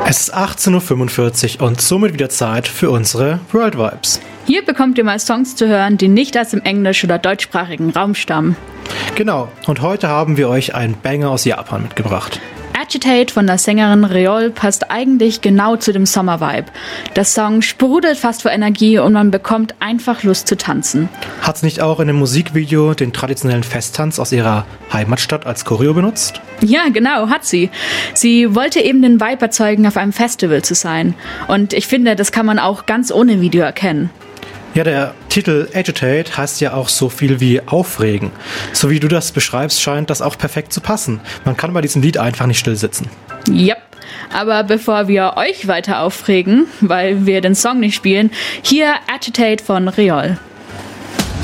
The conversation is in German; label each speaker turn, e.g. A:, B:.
A: Es ist 18.45 Uhr und somit wieder Zeit für unsere World Vibes.
B: Hier bekommt ihr mal Songs zu hören, die nicht aus dem englisch- oder deutschsprachigen Raum stammen.
A: Genau, und heute haben wir euch einen Banger aus Japan mitgebracht.
B: Agitate von der Sängerin Reol passt eigentlich genau zu dem Sommer-Vibe. Der Song sprudelt fast vor Energie und man bekommt einfach Lust zu tanzen.
A: Hat sie nicht auch in dem Musikvideo den traditionellen Festtanz aus ihrer Heimatstadt als Choreo benutzt?
B: Ja, genau, hat sie. Sie wollte eben den Vibe erzeugen, auf einem Festival zu sein. Und ich finde, das kann man auch ganz ohne Video erkennen.
A: Ja, der Titel Agitate heißt ja auch so viel wie aufregen. So wie du das beschreibst, scheint das auch perfekt zu passen. Man kann bei diesem Lied einfach nicht still sitzen.
B: Yep. Aber bevor wir euch weiter aufregen, weil wir den Song nicht spielen, hier Agitate von Reol.